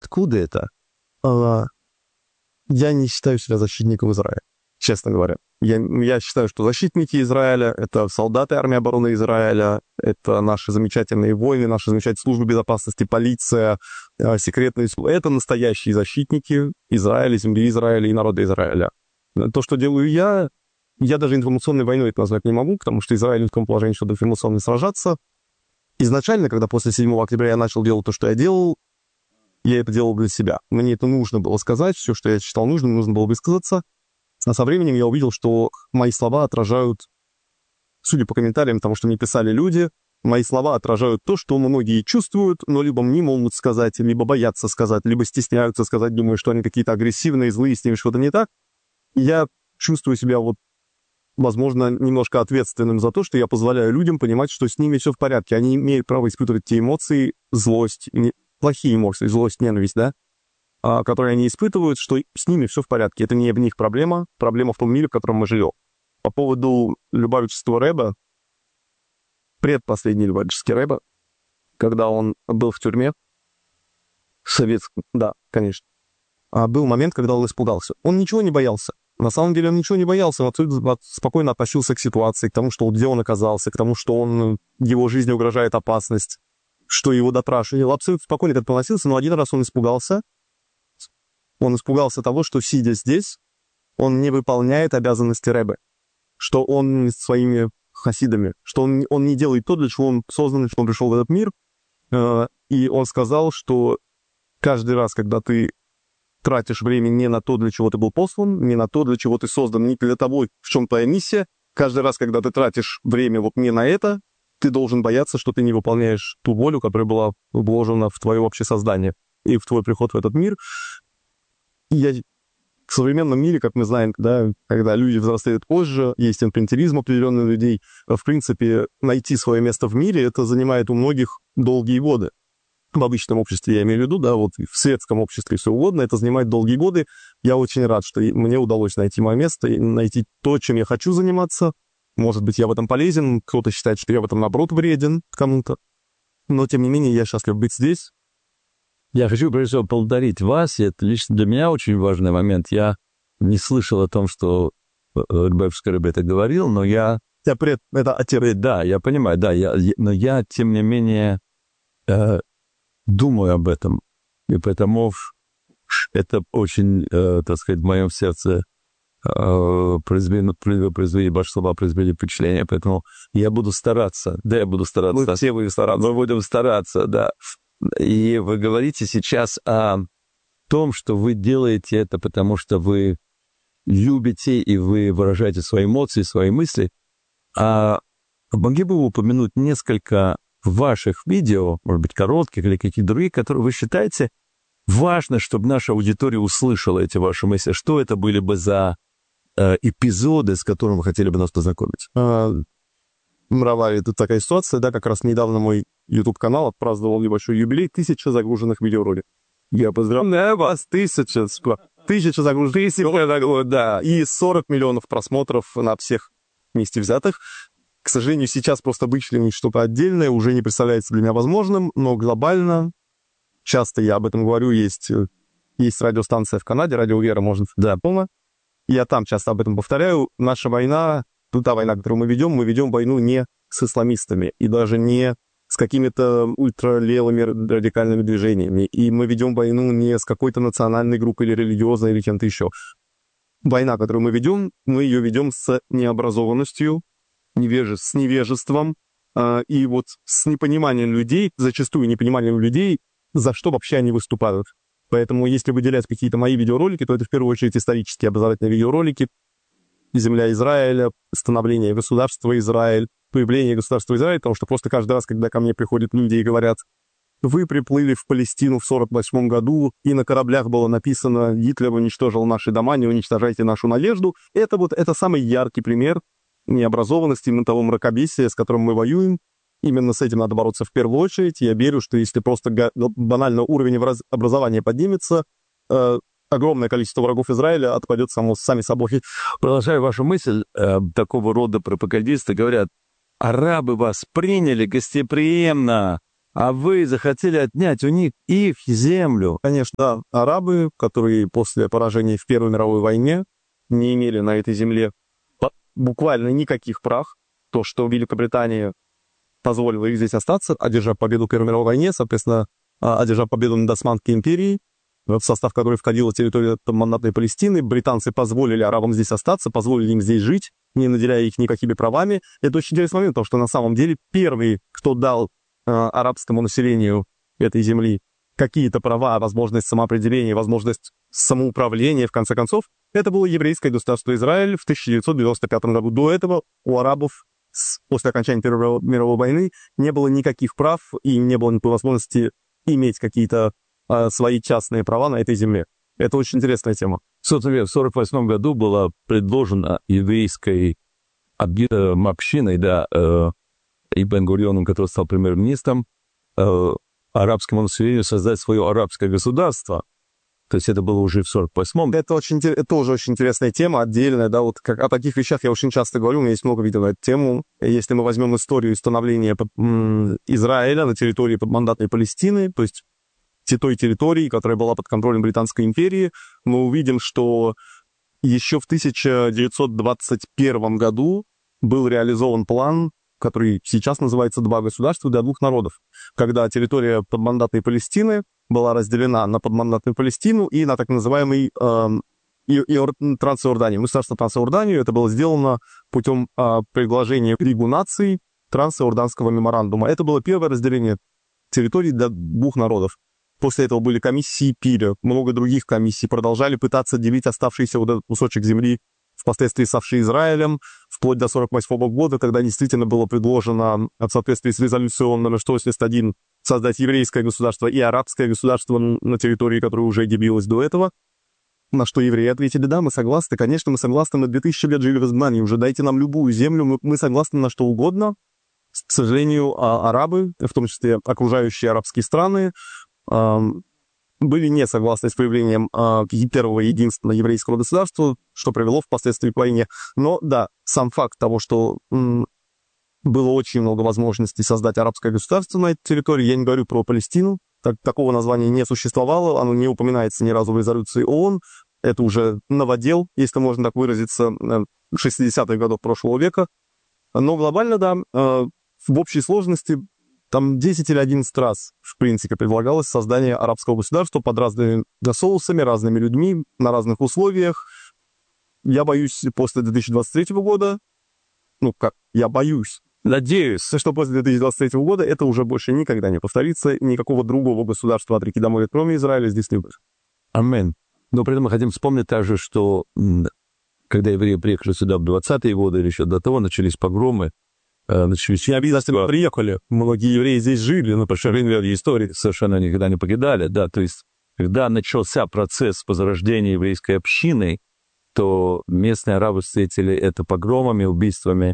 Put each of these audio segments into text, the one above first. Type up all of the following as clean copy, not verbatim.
откуда это? Я не считаю себя защитником Израиля, честно говоря. Я считаю, что защитники Израиля — это солдаты армии обороны Израиля, это наши замечательные воины, наши замечательные службы безопасности, полиция, секретные службы. Это настоящие защитники Израиля, земли Израиля и народа Израиля. То, что делаю я даже информационной войной это назвать не могу, потому что Израиль в таком положении, чтобы информационно сражаться. Изначально, когда после 7 октября я начал делать то, что я делал, я это делал для себя. Мне это нужно было сказать, все, что я считал нужным, нужно было высказаться. А со временем я увидел, что мои слова отражают, судя по комментариям, потому что мне писали люди, мои слова отражают то, что многие чувствуют, но либо не могут сказать, либо боятся сказать, либо стесняются сказать, думаю, что они какие-то агрессивные, злые, с ними что-то не так. И я чувствую себя, возможно, немножко ответственным за то, что я позволяю людям понимать, что с ними все в порядке. Они имеют право испытывать те эмоции, злость, плохие эмоции, злость, ненависть, да, которые они испытывают, что с ними все в порядке. Это не их проблема, проблема в том мире, в котором мы живем. По поводу Любавического рэба, предпоследний Любавический рэба, когда он был в тюрьме, советском, да, конечно, был момент, когда он испугался. Он ничего не боялся. На самом деле он ничего не боялся, он абсолютно спокойно относился к ситуации, к тому, где он оказался, к тому, что его жизни угрожает опасность, что его допрашивали. Абсолютно спокойно к этому относился, но один раз он испугался. Он испугался того, что, сидя здесь, он не выполняет обязанности рэбе, что он своими хасидами, что он не делает то, для чего он создан, для чего он пришел в этот мир. И он сказал, что каждый раз, когда ты тратишь время не на то, для чего ты был послан, не на то, для чего ты создан, не для того, в чем твоя миссия, каждый раз, когда ты тратишь время не на это, ты должен бояться, что ты не выполняешь ту волю, которая была вложена в твое общее создание и в твой приход в этот мир. В современном мире, как мы знаем, да, когда люди взрослеют позже, есть инфантилизм определенный у людей, в принципе, найти свое место в мире, это занимает у многих долгие годы. В обычном обществе, я имею в виду, да, в светском обществе все угодно, это занимает долгие годы. Я очень рад, что мне удалось найти мое место, и найти то, чем я хочу заниматься. Может быть, я в этом полезен, кто-то считает, что я в этом, наоборот, вреден кому-то. Но, тем не менее, я счастлив быть здесь. Я хочу, прежде всего, поблагодарить вас, и это лично для меня очень важный момент. Я не слышал о том, что Любавический рэбе это говорил, но это отец. Да, я понимаю, да, но я, тем не менее, думаю об этом, и поэтому это очень, так сказать, в моем сердце ваши слова произвели впечатление, поэтому я буду стараться. Да, я буду стараться. Мы все будем стараться. Мы будем стараться, да. И вы говорите сейчас о том, что вы делаете это, потому что вы любите и вы выражаете свои эмоции, свои мысли. А могли бы вы упомянуть несколько ваших видео, может быть, коротких или каких-то других, которые вы считаете важно, чтобы наша аудитория услышала эти ваши мысли? Что это были бы за эпизоды, с которыми вы хотели бы нас познакомить? Мировая тут такая ситуация, да, как раз недавно мой YouTube-канал отпраздновал небольшой юбилей, 1000 загруженных видеороликов. Я поздравляю вас, 1000 загруженных, да, и 40 миллионов просмотров на всех вместе взятых. К сожалению, сейчас просто вычленить что-то отдельное уже не представляется для меня возможным, но глобально, часто я об этом говорю, есть радиостанция в Канаде, Радио Вера, можно, да, полно. Я там часто об этом повторяю. Наша война, та война, которую мы ведем войну не с исламистами и даже не с какими-то ультралевыми радикальными движениями. И мы ведем войну не с какой-то национальной группой или религиозной, или кем-то еще. Война, которую мы ее ведем с необразованностью, с невежеством и с непониманием людей, зачастую непониманием людей, за что вообще они выступают. Поэтому если выделять какие-то мои видеоролики, то это в первую очередь исторические образовательные видеоролики. Земля Израиля, становление государства Израиль, появление государства Израиль, потому что просто каждый раз, когда ко мне приходят люди и говорят, вы приплыли в Палестину в 1948 году, и на кораблях было написано «Гитлер уничтожил наши дома, не уничтожайте нашу надежду», это самый яркий пример необразованности, именно того мракобесия, с которым мы воюем. Именно с этим надо бороться в первую очередь. Я верю, что если просто банально уровень образования поднимется, огромное количество врагов Израиля отпадет сами собой. Продолжаю вашу мысль, такого рода пропагандисты говорят, арабы вас приняли гостеприимно, а вы захотели отнять у них их землю. Конечно, да, арабы, которые после поражения в Первой мировой войне не имели на этой земле буквально никаких прав, то, что Великобритания позволила их здесь остаться, одержав победу в Первой мировой войне, соответственно, одержав победу над Османской империей, в состав которой входила территория мандатной Палестины, британцы позволили арабам здесь остаться, позволили им здесь жить, не наделяя их никакими правами. Это очень интересный момент, потому что на самом деле первый, кто дал арабскому населению этой земли какие-то права, возможность самоопределения, возможность самоуправления, в конце концов, это было еврейское государство Израиль в 1995 году. До этого у арабов после окончания Первой мировой войны не было никаких прав и не было никакой возможности иметь какие-то свои частные права на этой земле. Это очень интересная тема. Собственно, в 1948 году была предложена еврейской общиной, да, и Бен-Гурионом, который стал премьер-министром, арабскому населению создать свое арабское государство. То есть это было уже в 1948-м. Это тоже очень интересная тема, отдельная, да, вот как, о таких вещах я очень часто говорю, у меня есть много видео на эту тему. Если мы возьмем историю становления Израиля на территории подмандатной Палестины, то есть той территории, которая была под контролем Британской империи, мы увидим, что еще в 1921 году был реализован план, который сейчас называется «Два государства для двух народов», когда территория подмандатной Палестины была разделена на подмандатную Палестину и на так называемый Трансиорданию. Государство Трансиорданию. Это было сделано путем предложения Лигу наций Трансиорданского меморандума. Это было первое разделение территорий для двух народов. После этого были комиссии Пиля, много других комиссий, продолжали пытаться делить оставшийся вот этот кусочек земли, впоследствии ставший Израилем, вплоть до 1948 года, когда действительно было предложено в соответствии с резолюцией ООН номер 181 создать еврейское государство и арабское государство на территории, которая уже делилась до этого. На что евреи ответили: да, мы согласны, конечно, мы согласны, мы 2000 лет жили в изгнании, уже дайте нам любую землю, мы согласны на что угодно. К сожалению, арабы, в том числе окружающие арабские страны, были не согласны с появлением первого единственного еврейского государства, что привело впоследствии к войне. Но да, сам факт того, что было очень много возможностей создать арабское государство на этой территории, я не говорю про Палестину, такого названия не существовало, оно не упоминается ни разу в резолюции ООН, это уже новодел, если можно так выразиться, 60-х годов прошлого века. Но глобально, да, в общей сложности там 10 или 11 раз, в принципе, предлагалось создание арабского государства под разными соусами, разными людьми, на разных условиях. Я боюсь, после 2023 года, я боюсь, надеюсь, что после 2023 года это уже больше никогда не повторится, никакого другого государства от реки до моря, кроме Израиля, здесь не будет. Амин. Но при этом мы хотим вспомнить также, что когда евреи приехали сюда в 20-е годы или еще до того, начались погромы, Не обязательно приехали. Многие евреи здесь жили на протяжении истории. Совершенно никогда не покидали, да. То есть, когда начался процесс возрождения еврейской общины, то местные арабы встретили это погромами, убийствами.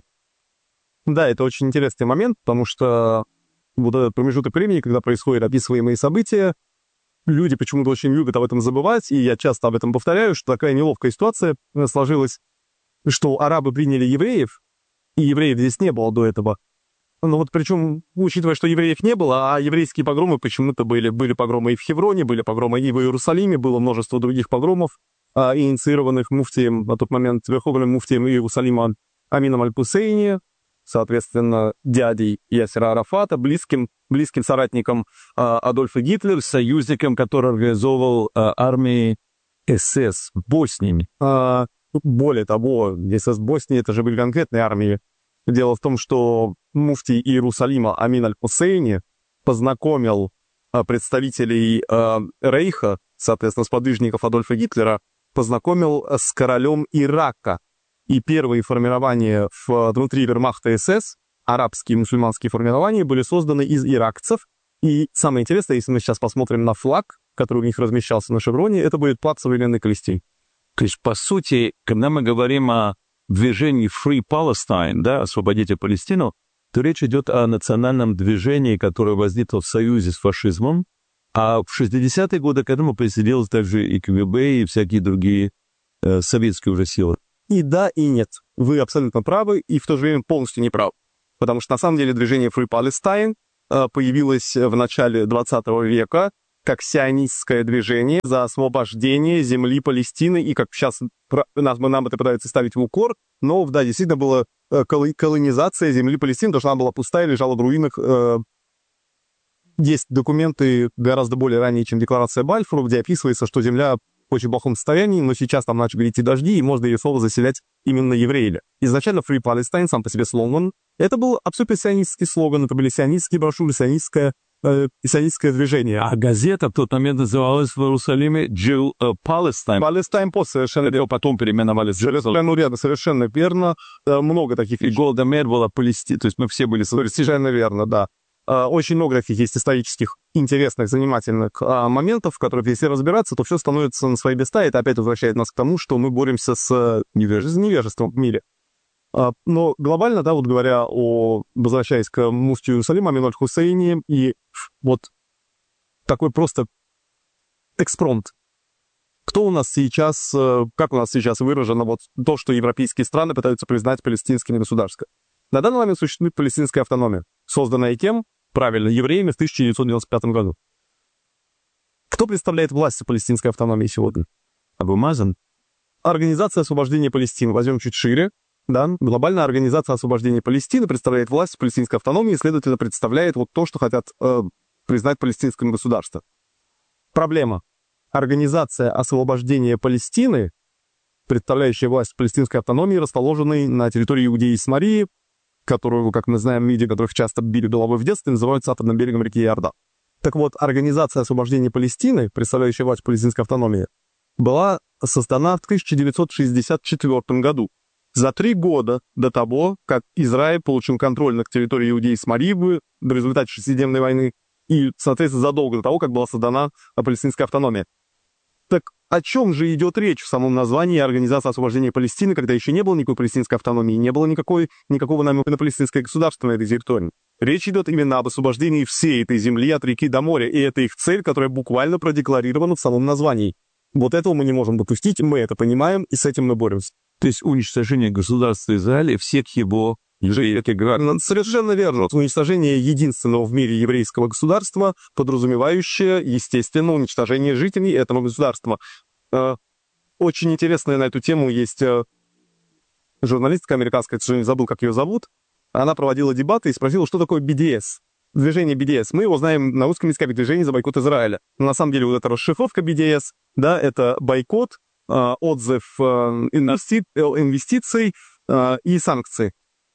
Да, это очень интересный момент, потому что вот этот промежуток времени, когда происходят описываемые события, люди почему-то очень любят об этом забывать, и я часто об этом повторяю, что такая неловкая ситуация сложилась, что арабы приняли евреев, и евреев здесь не было до этого. Но вот причем, учитывая, что евреев не было, а еврейские погромы почему-то были. Были погромы и в Хевроне, были погромы и в Иерусалиме, было множество других погромов, инициированных муфтием, на тот момент верховным муфтием Иерусалима Амином Аль-Хусейни, соответственно, дядей Ясера Арафата, близким соратником Адольфа Гитлера, союзником, который организовывал армии СС в Боснии. Более того, СС Боснии — это же были конкретные армии. Дело в том, что муфтий Иерусалима Амин Аль-Хусейни познакомил представителей Рейха, соответственно, сподвижников Адольфа Гитлера, познакомил с королем Ирака. И первые формирования внутри вермахта СС, арабские мусульманские формирования, были созданы из иракцев. И самое интересное, если мы сейчас посмотрим на флаг, который у них размещался на шевроне, это будет плат современной Палестины. То есть, по сути, когда мы говорим о движении Free Palestine, да, «Освободите Палестину», то речь идет о национальном движении, которое возникло в союзе с фашизмом, а в 60-е годы к этому присоединилось также и КГБ, и всякие другие советские уже силы. И да, и нет. Вы абсолютно правы, и в то же время полностью не правы. Потому что, на самом деле, движение Free Palestine появилась в начале 20 века как сионистское движение за освобождение земли Палестины, и как сейчас нам это пытаются ставить в укор, но, да, действительно была колонизация земли Палестины, потому что она была пустая, лежала в руинах. Есть документы гораздо более ранние, чем декларация Бальфура, где описывается, что земля в очень плохом состоянии, но сейчас там начали идти дожди, и можно ее снова заселять именно евреями. Изначально Free Palestine, сам по себе слоган, это был абсолютно сионистский слоган, это были сионистские брошюры, сионистское движение. А газета в тот момент называлась в Иерусалиме Jew Palestine. Palestine Post, совершенно верно. Потом переименовались в Jerusalem. Совершенно верно. Много таких И Голда Меир была Палестина, то есть мы все были... Совершенно верно, да. Очень много таких есть исторических, интересных, занимательных моментов, в которых, если разбираться, то все становится на свои места, и это опять возвращает нас к тому, что мы боремся с невежеством в мире. Но глобально, да, вот говоря возвращаясь к муфтию Иерусалима, Амин аль-Хусейни, и вот такой просто экспромт. Как у нас сейчас выражено вот то, что европейские страны пытаются признать палестинскими государством. На данный момент существует палестинская автономия, созданная кем? Правильно, евреями в 1995 году. Кто представляет власть в палестинской автономии сегодня? Абу Мазан? Организация освобождения Палестины. Возьмем чуть шире. Да? Глобальная организация освобождения Палестины представляет власть в палестинской автономии и, следовательно, представляет вот то, что хотят признать палестинским государством. Проблема. Организация освобождения Палестины, представляющая власть в палестинской автономии, расположенной на территории Иудеи и Самарии, которую, как мы знаем, люди, которых часто били головой в детстве, называют западным берегом реки Иордан. Так вот, Организация освобождения Палестины, представляющая власть в палестинской автономии, была создана в 1964 году, за 3 года до того, как Израиль получил контроль над территорией Иудеи и Самарии в результате шестидневной войны, и, соответственно, задолго до того, как была создана палестинская автономия. Так о чем же идет речь в самом названии Организации освобождения Палестины, когда еще не было никакой палестинской автономии, не было никакого намека на палестинское государство на этой территории? Речь идет именно об освобождении всей этой земли от реки до моря, и это их цель, которая буквально продекларирована в самом названии. Вот этого мы не можем допустить, мы это понимаем, и с этим мы боремся. То есть уничтожение государства Израиля и всех его еврейских граждан. Совершенно верно. Уничтожение единственного в мире еврейского государства, подразумевающее, естественно, уничтожение жителей этого государства. Очень интересная на эту тему есть журналистка американская, к сожалению, забыл, как ее зовут. Она проводила дебаты и спросила, что такое BDS. Движение BDS. Мы его знаем на русском языке как движение за бойкот Израиля. Но на самом деле вот эта расшифровка BDS, да, это бойкот, отзыв инвестиций и санкций.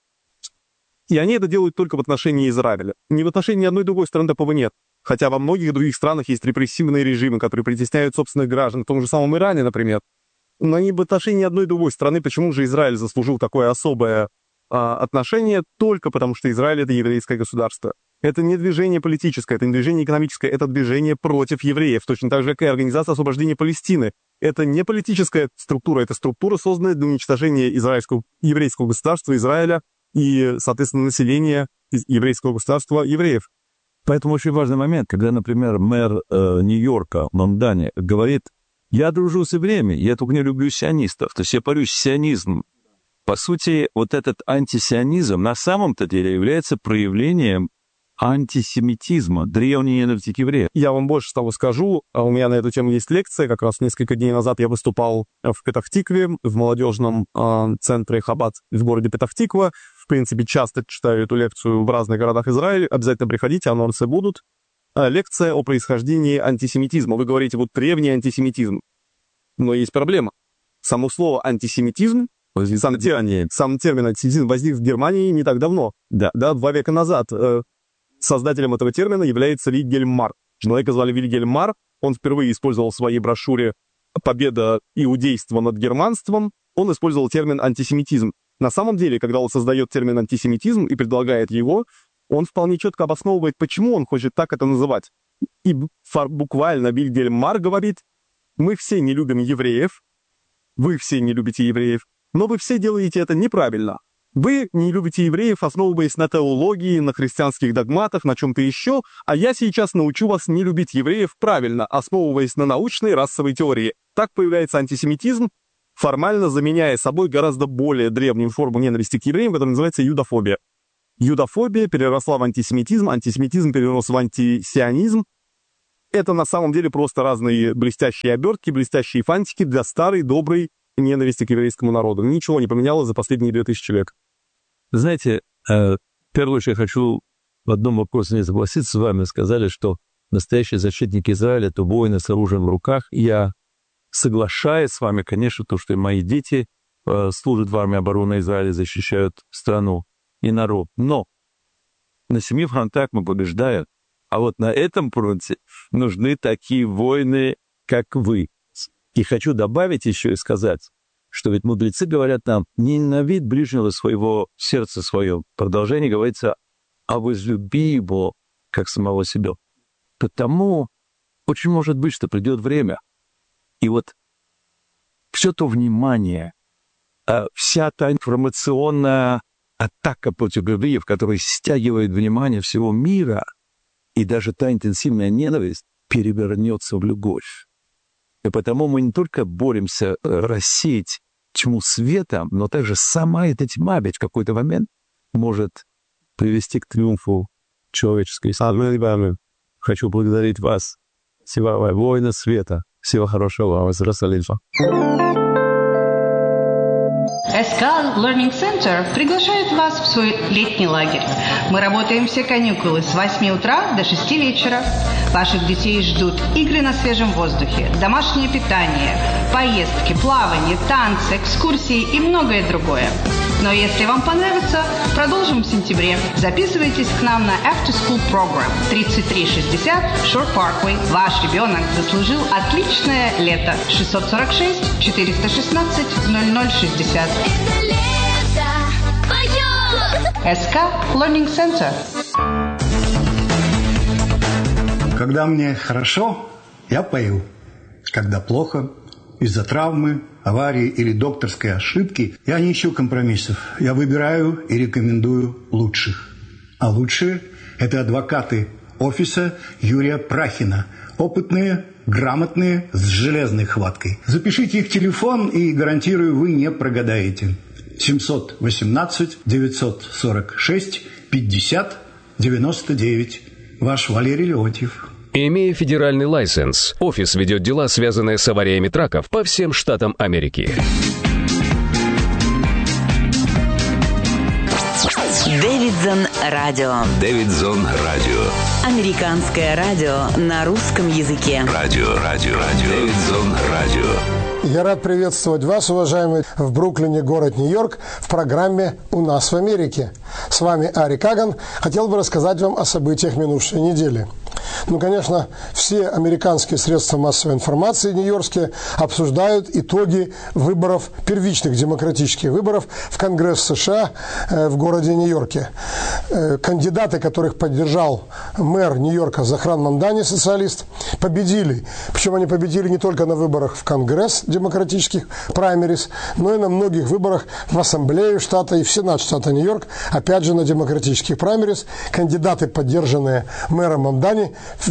И они это делают только в отношении Израиля. Ни в отношении одной другой страны такого нет. Хотя во многих других странах есть репрессивные режимы, которые притесняют собственных граждан, в том же самом Иране, например. Но не в отношении одной другой страны. Почему же Израиль заслужил такое особое отношение? Только потому, что Израиль — это еврейское государство. Это не движение политическое, это не движение экономическое, это движение против евреев, точно так же, как и Организация освобождения Палестины. Это не политическая структура, это структура, созданная для уничтожения еврейского государства Израиля и, соответственно, населения еврейского государства евреев. Поэтому очень важный момент, когда, например, мэр Нью-Йорка, Мандани, говорит: «Я дружу с евреями, я только не люблю сионистов». То есть я борюсь с сионизмом. По сути, вот этот антисионизм на самом-то деле является проявлением антисемитизма, древней ненависти к евреям. Я вам больше того скажу, у меня на эту тему есть лекция, как раз несколько дней назад я выступал в Петах-Тикве, в молодежном центре Хабад в городе Петах-Тиква. В принципе, часто читаю эту лекцию в разных городах Израиля, обязательно приходите, анонсы будут. Лекция о происхождении антисемитизма. Вы говорите, вот древний антисемитизм. Но есть проблема. Само слово антисемитизм, сам термин антисемитизм возник в Германии не так давно, 2 века назад. Создателем этого термина является Вильгельм Марр. Человека звали Вильгельм Марр. Он впервые использовал в своей брошюре «Победа иудейства над германством», он использовал термин антисемитизм. На самом деле, когда он создает термин антисемитизм и предлагает его, он вполне четко обосновывает, почему он хочет так это называть. И буквально Вильгельм Марр говорит: мы все не любим евреев, вы все не любите евреев, но вы все делаете это неправильно. Вы не любите евреев, основываясь на теологии, на христианских догматах, на чем-то еще, а я сейчас научу вас не любить евреев правильно, основываясь на научной расовой теории. Так появляется антисемитизм, формально заменяя собой гораздо более древнюю форму ненависти к евреям, которая называется юдофобия. Юдофобия переросла в антисемитизм, антисемитизм перерос в антисионизм. Это на самом деле просто разные блестящие обертки, блестящие фантики для старой, доброй ненависти к еврейскому народу. Ничего не поменялось за последние 2000 лет. Знаете, в первую очередь я хочу в одном вопросе не согласиться с вами. Сказали, что настоящий защитник Израиля — это воины с оружием в руках. Я соглашаюсь с вами, конечно, то, что и мои дети служат в армии обороны Израиля, защищают страну и народ. Но на 7 фронтах мы побеждаем, а вот на этом фронте нужны такие воины, как вы. И хочу добавить еще и сказать, что ведь мудрецы говорят нам: не ненавидь ближнего своего, сердца свое. Продолжение говорится: а возлюби его, как самого себя. Потому очень может быть, что придет время. И вот все то внимание, вся та информационная атака против евреев, которая стягивает внимание всего мира, и даже та интенсивная ненависть перевернется в любовь. И потому мы не только боремся рассеять тьму светом, но также сама эта тьма ведь в какой-то момент может привести к триумфу человеческой истории. Хочу благодарить вас, всего воина света. Всего хорошего вам из Иерусалима. СК Learning Center приглашает вас в свой летний лагерь. Мы работаем все каникулы с 8 утра до 6 вечера. Ваших детей ждут игры на свежем воздухе, домашнее питание, поездки, плавание, танцы, экскурсии и многое другое. Но если вам понравится, продолжим в сентябре. Записывайтесь к нам на After School Program 3360 Shore Parkway. Ваш ребенок заслужил отличное лето. 646 416 0060. Это лето поет! СК Learning Center. Когда мне хорошо, я пою. Когда плохо, из-за травмы, аварии или докторской ошибки, я не ищу компромиссов. Я выбираю и рекомендую лучших. А лучшие – это адвокаты офиса Юрия Прахина. Опытные, грамотные, с железной хваткой. Запишите их телефон, и, гарантирую, вы не прогадаете. 718-946-50-99. Ваш Валерий Леонтьев. Имея федеральный лайсенс, офис ведет дела, связанные с авариями траков по всем штатам Америки. Дэвидсон Радио. Дэвидсон Радио. Американское радио на русском языке. Радио. Дэвидсон Радио. Я рад приветствовать вас, уважаемые, в Бруклине, город Нью-Йорк, в программе «У нас в Америке». С вами Ари Каган. Хотел бы рассказать вам о событиях минувшей недели. Ну, конечно, все американские средства массовой информации нью-йоркские обсуждают итоги выборов, первичных демократических выборов в Конгресс США в городе Нью-Йорке. Кандидаты, которых поддержал мэр Нью-Йорка Захран Мамдани, социалист, победили. Причем они победили не только на выборах в Конгресс демократических праймерис, но и на многих выборах в Ассамблею штата и в Сенат штата Нью-Йорк, опять же на демократических праймерис. Кандидаты, поддержанные мэром Мамдани, в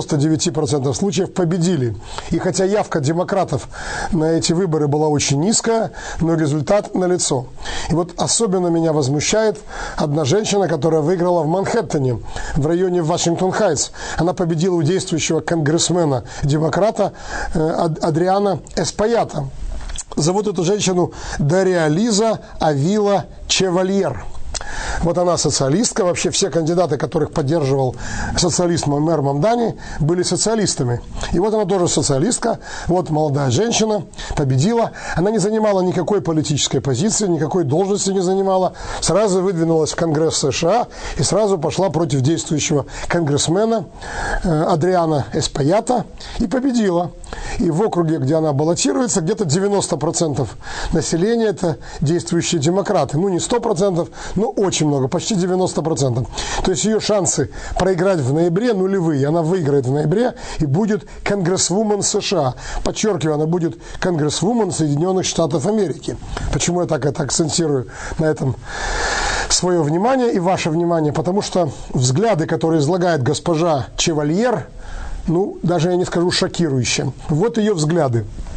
99% случаев победили. И хотя явка демократов на эти выборы была очень низкая, но результат налицо. И вот особенно меня возмущает одна женщина, которая выиграла в Манхэттене, в районе Вашингтон-Хайтс. Она победила у действующего конгрессмена-демократа Адриана Эспаята. Зовут эту женщину Дарья Лиза Авила Чевальер. Вот она социалистка. Вообще все кандидаты, которых поддерживал социалист мэр Мамдани, были социалистами. И вот она тоже социалистка. Вот молодая женщина победила. Она не занимала никакой политической позиции, никакой должности не занимала. Сразу выдвинулась в Конгресс США и сразу пошла против действующего конгрессмена Адриана Эспаята и победила. И в округе, где она баллотируется, где-то 90% населения – это действующие демократы. Ну, не 100%, но очень много, почти 90%. То есть ее шансы проиграть в ноябре нулевые. Она выиграет в ноябре и будет конгрессвумен США. Подчеркиваю, она будет конгрессвумен Соединенных Штатов Америки. Почему я так это акцентирую на этом свое внимание и ваше внимание? Потому что взгляды, которые излагает госпожа Чевальер, ну, даже я не скажу шокирующие. Вот ее взгляды.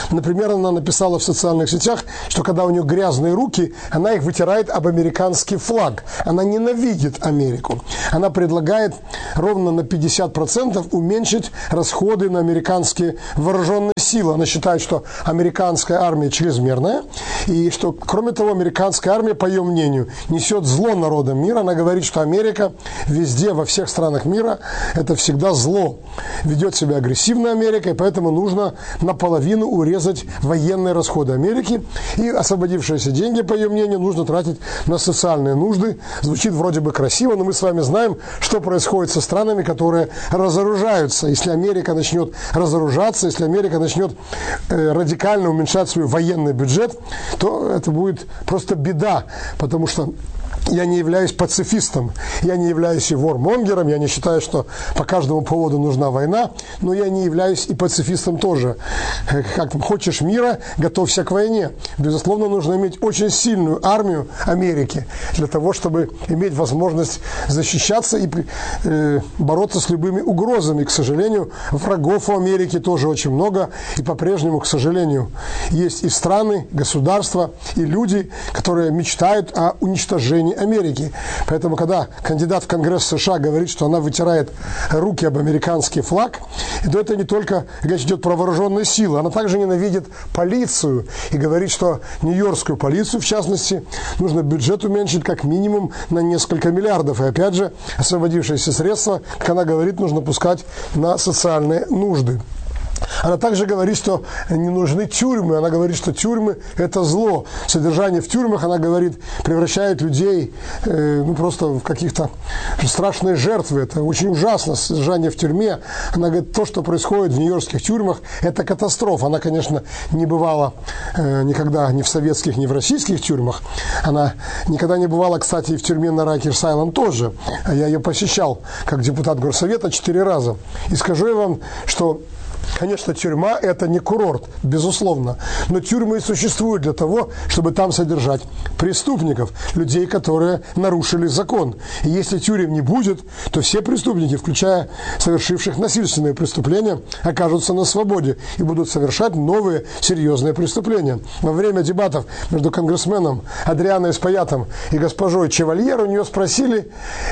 Например, она написала в социальных сетях, что когда у нее грязные руки, она их вытирает об американский флаг. Она ненавидит Америку. Она предлагает ровно на 50% уменьшить расходы на американские вооруженные силы. Она считает, что американская армия чрезмерная, и что, кроме того, американская армия, по ее мнению, несет зло народам мира. Она говорит, что Америка везде, во всех странах мира, это всегда зло. Ведет себя агрессивно Америка, и поэтому нужно наполовину урезать военные расходы Америки, и освободившиеся деньги, по ее мнению, нужно тратить на социальные нужды. Звучит вроде бы красиво, но мы с вами знаем, что происходит со странами, которые разоружаются. Если Америка начнет разоружаться, если Америка начнет радикально уменьшать свой военный бюджет, то это будет просто беда, потому что я не являюсь пацифистом, я не являюсь и вормонгером, я не считаю, что по каждому поводу нужна война, но я не являюсь и пацифистом тоже. Как хочешь мира, готовься к войне. Безусловно, нужно иметь очень сильную армию Америки для того, чтобы иметь возможность защищаться и бороться с любыми угрозами. К сожалению, врагов у Америки тоже очень много, и по-прежнему, к сожалению, есть и страны, государства, и люди, которые мечтают о уничтожении Америки. Поэтому, когда кандидат в Конгресс США говорит, что она вытирает руки об американский флаг, то это не только речь идет про вооруженные силы, она также ненавидит полицию и говорит, что нью-йоркскую полицию, в частности, нужно бюджет уменьшить как минимум на несколько миллиардов. И опять же, освободившиеся средства, как она говорит, нужно пускать на социальные нужды. Она также говорит, что не нужны тюрьмы. Она говорит, что тюрьмы – это зло. Содержание в тюрьмах, она говорит, превращает людей просто в каких-то страшные жертвы. Это очень ужасно, содержание в тюрьме. Она говорит, то, что происходит в нью-йоркских тюрьмах, это катастрофа. Она, конечно, не бывала никогда ни в советских, ни в российских тюрьмах. Она никогда не бывала, кстати, и в тюрьме на Райкерс-Айленд тоже. Я ее посещал как депутат горсовета 4 раза. И скажу я вам, что конечно, тюрьма – это не курорт, безусловно. Но тюрьмы и существуют для того, чтобы там содержать преступников, людей, которые нарушили закон. И если тюрем не будет, то все преступники, включая совершивших насильственные преступления, окажутся на свободе и будут совершать новые серьезные преступления. Во время дебатов между конгрессменом Адриано Эспаятом и госпожой Чевальер у нее спросили,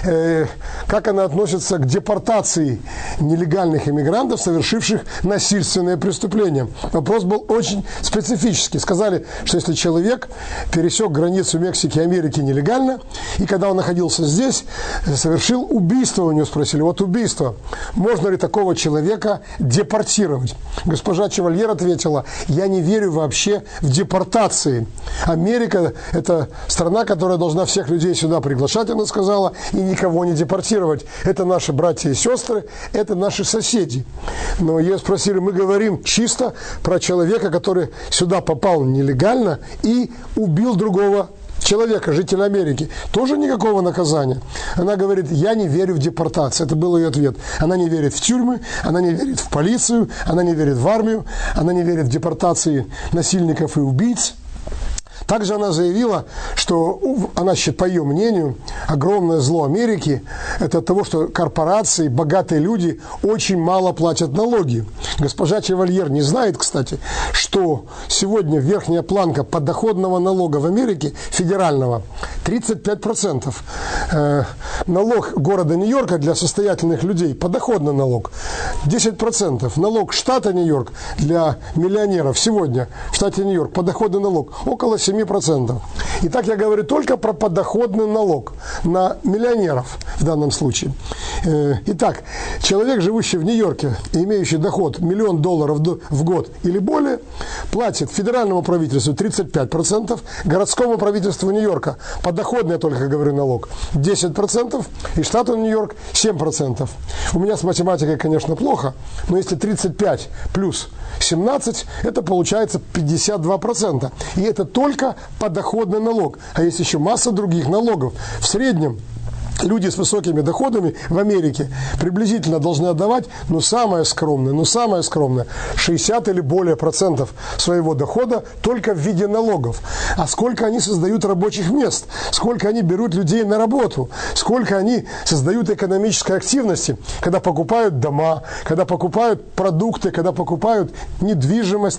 как она относится к депортации нелегальных иммигрантов, совершивших насильственные преступления. Вопрос был очень специфический. Сказали, что если человек пересек границу Мексики и Америки нелегально, и когда он находился здесь, совершил убийство, у него спросили, вот убийство, можно ли такого человека депортировать? Госпожа Чевальер ответила, я не верю вообще в депортации. Америка – это страна, которая должна всех людей сюда приглашать, она сказала, и никого не депортировать. Это наши братья и сестры, это наши соседи. Но ее спросили, мы говорим чисто про человека, который сюда попал нелегально и убил другого человека, жителя Америки. Тоже никакого наказания. Она говорит, я не верю в депортацию. Это был ее ответ. Она не верит в тюрьмы, она не верит в полицию, она не верит в армию, она не верит в депортации насильников и убийц. Также она заявила, что она считает, по ее мнению, огромное зло Америки – это от того, что корпорации, богатые люди очень мало платят налоги. Госпожа Чевальер не знает, кстати, что сегодня верхняя планка подоходного налога в Америке, федерального, 35%. Налог города Нью-Йорка для состоятельных людей, подоходный налог, 10%. Налог штата Нью-Йорк для миллионеров сегодня в штате Нью-Йорк, подоходный налог, около 7%. Итак, я говорю только про подоходный налог на миллионеров в данном случае. Итак, человек, живущий в Нью-Йорке, имеющий доход $1 миллион в год или более, платит федеральному правительству 35%, городскому правительству Нью-Йорка, подоходный, я только говорю, налог, 10%, и штату Нью-Йорк 7%. У меня с математикой, конечно, плохо, но если 35 плюс 17, это получается 52%. И это только подоходный налог. А есть еще масса других налогов. В среднем люди с высокими доходами в Америке приблизительно должны отдавать, самое скромное, 60 или более процентов своего дохода только в виде налогов. А сколько они создают рабочих мест, сколько они берут людей на работу, сколько они создают экономической активности, когда покупают дома, когда покупают продукты, когда покупают недвижимость,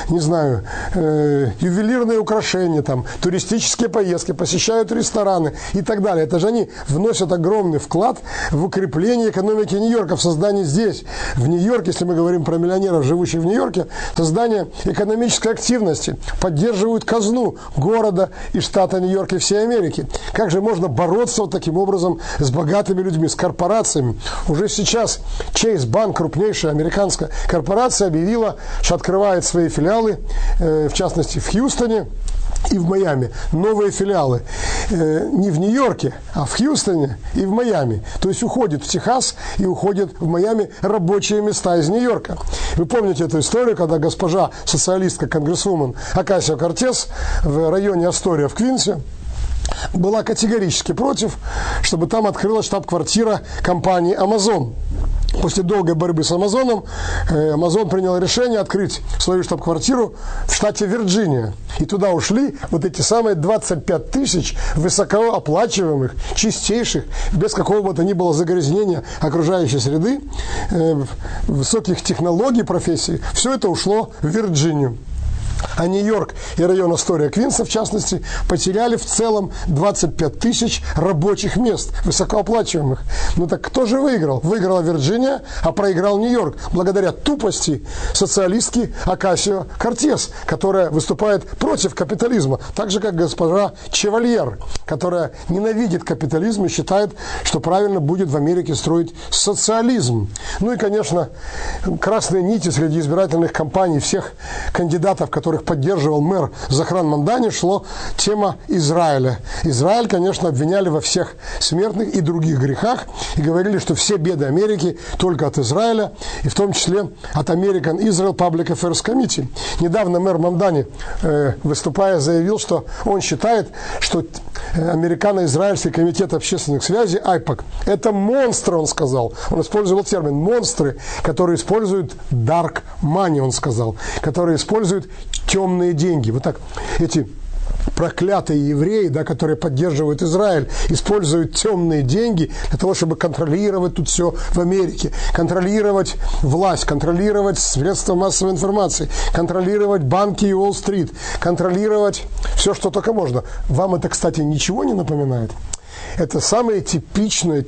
ювелирные украшения, туристические поездки, посещают рестораны и так далее. Это же они вносят огромный вклад в укрепление экономики Нью-Йорка, в создание здесь, в Нью-Йорке, если мы говорим про миллионеров, живущих в Нью-Йорке, создание экономической активности, поддерживают казну города и штата Нью-Йорк и всей Америки. Как же можно бороться таким образом с богатыми людьми, с корпорациями? Уже сейчас Chase Bank, крупнейшая американская корпорация, объявила, что открывает свои филиалы, в частности в Хьюстоне и в Майами. Новые филиалы. Не в Нью-Йорке, а в Хьюстоне и в Майами. То есть уходит в Техас и уходят в Майами рабочие места из Нью-Йорка. Вы помните эту историю, когда госпожа социалистка, конгрессвумен Окасио-Кортес в районе Астория в Квинсе была категорически против, чтобы там открылась штаб-квартира компании Amazon. После долгой борьбы с Амазоном, Amazon принял решение открыть свою штаб-квартиру в штате Вирджиния. И туда ушли вот эти самые 25 тысяч высокооплачиваемых, чистейших, без какого бы то ни было загрязнения окружающей среды, высоких технологий профессий. Все это ушло в Вирджинию. А Нью-Йорк и район Астория Квинса, в частности, потеряли в целом 25 тысяч рабочих мест, высокооплачиваемых. Так кто же выиграл? Выиграла Вирджиния, а проиграл Нью-Йорк, благодаря тупости социалистки Окасио-Кортес, которая выступает против капитализма, так же, как госпожа Чевальер, которая ненавидит капитализм и считает, что правильно будет в Америке строить социализм. И, конечно, красные нити среди избирательных кампаний всех кандидатов, которых поддерживал мэр Захран Мамдани, шло тема Израиля. Израиль, конечно, обвиняли во всех смертных и других грехах и говорили, что все беды Америки только от Израиля, и в том числе от American Israel Public Affairs Committee. Недавно мэр Мамдани, выступая, заявил, что он считает, что Американо-Израильский комитет общественных связей, AIPAC, это монстры, он сказал. Он использовал термин «монстры», которые используют dark money, он сказал, которые используют темные деньги. Вот так эти проклятые евреи, которые поддерживают Израиль, используют темные деньги для того, чтобы контролировать тут все в Америке, контролировать власть, контролировать средства массовой информации, контролировать банки и Уолл-стрит, контролировать все, что только можно. Вам это, кстати, ничего не напоминает? Это самые типичные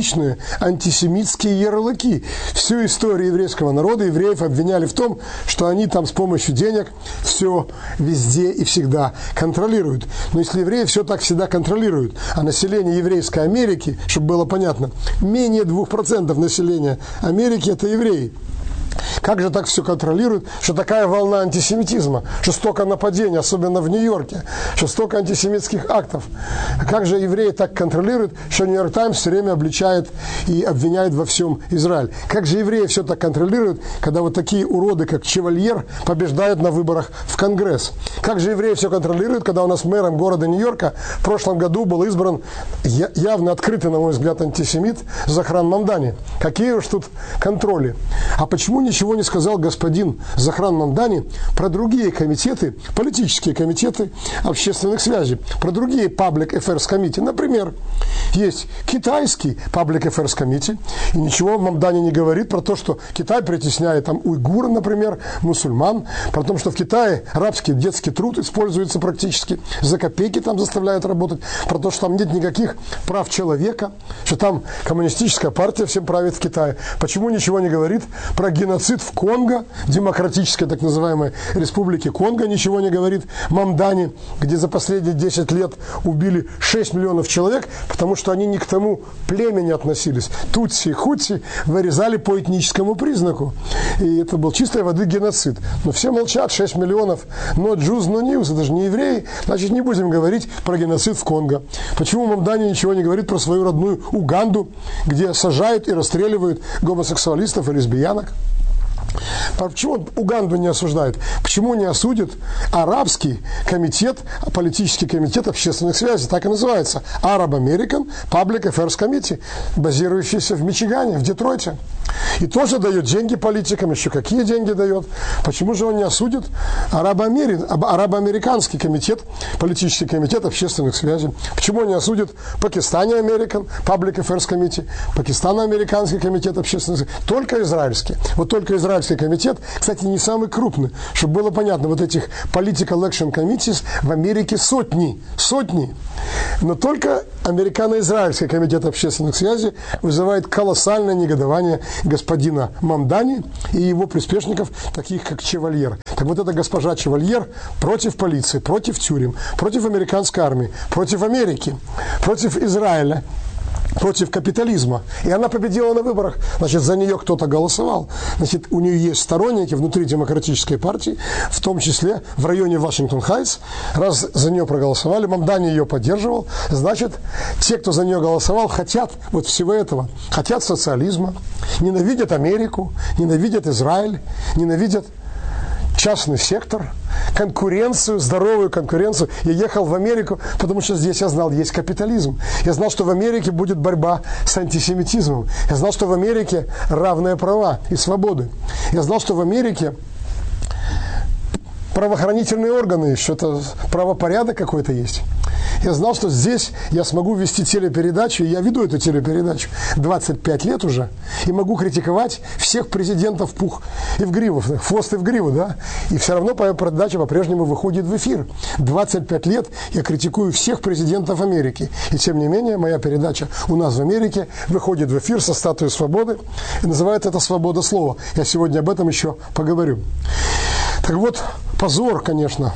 антисемитские ярлыки. Всю историю еврейского народа евреев обвиняли в том, что они там с помощью денег все везде и всегда контролируют. Но если евреи все так всегда контролируют, а население еврейской Америки, чтобы было понятно, менее 2% населения Америки – это евреи. Как же так все контролируют, что такая волна антисемитизма, что столько нападений, особенно в Нью-Йорке, что столько антисемитских актов? Как же евреи так контролируют, что Нью-Йорк Таймс все время обличает и обвиняет во всем Израиль? Как же евреи все так контролируют, когда вот такие уроды, как Чевальер, побеждают на выборах в Конгресс? Как же евреи все контролируют, когда у нас мэром города Нью-Йорка в прошлом году был избран явно открытый, на мой взгляд, антисемит Захран Мамдани? Какие уж тут контроли? А почему ничего не сказал господин Захран Мамдани про другие комитеты, политические комитеты общественных связей, про другие Public Affairs Committee? Например, есть китайский Public Affairs Committee, и ничего Мамдани не говорит про то, что Китай притесняет там уйгуры, например, мусульман, про то, что в Китае рабский детский труд используется практически, за копейки там заставляют работать, про то, что там нет никаких прав человека, что там коммунистическая партия всем правит в Китае. Почему ничего не говорит про геноцид в Конго, демократической так называемой республике Конго, ничего не говорит Мамдани, где за последние 10 лет убили 6 миллионов человек, потому что они не к тому племени относились. Тутси и хутси вырезали по этническому признаку. И это был чистой воды геноцид. Но все молчат, 6 миллионов. Но Jews, no news, это же не евреи, значит не будем говорить про геноцид в Конго. Почему Мамдани ничего не говорит про свою родную Уганду, где сажают и расстреливают гомосексуалистов и лесбиянок? Почему Уганду не осуждает? Почему не осудит арабский комитет, политический комитет общественных связей, так и называется, Arab American Public Affairs Committee, базирующийся в Мичигане, в Детройте. И тоже дает деньги политикам, еще какие деньги дает. Почему же он не осудит арабо-американский комитет, политический комитет общественных связей? Почему он не осудит Пакистане American Public Affairs Committee, Пакистано-американский комитет общественных связей? Только израильский. Вот только израильский комитет, кстати, не самый крупный. Чтобы было понятно, вот этих Political Action Committees в Америке сотни. Но только американо-израильский комитет общественных связей вызывает колоссальное негодование господина Мамдани и его приспешников, таких как Чевальер. Так вот эта госпожа Чевальер против полиции, против тюрем, против американской армии, против Америки, против Израиля, против капитализма. И она победила на выборах. Значит, за нее кто-то голосовал. Значит, у нее есть сторонники внутри демократической партии, в том числе в районе Вашингтон-Хайтс. Раз за нее проголосовали, Мамдани ее поддерживал, значит, те, кто за нее голосовал, хотят вот всего этого. Хотят социализма, ненавидят Америку, ненавидят Израиль, ненавидят частный сектор, конкуренцию, здоровую конкуренцию. Я ехал в Америку, потому что здесь я знал, есть капитализм. Я знал, что в Америке будет борьба с антисемитизмом. Я знал, что в Америке равные права и свободы. Я знал, что в Америке правоохранительные органы еще, это правопорядок какой-то есть. Я знал, что здесь я смогу вести телепередачу, и я веду эту телепередачу 25 лет уже, и могу критиковать всех президентов пух и в гриву, хвост и в гриву, да, и все равно передача по-прежнему выходит в эфир. 25 лет я критикую всех президентов Америки, и тем не менее моя передача у нас в Америке выходит в эфир со статуей свободы, и называют это «Свобода слова». Я сегодня об этом еще поговорю. Так вот, позор, конечно,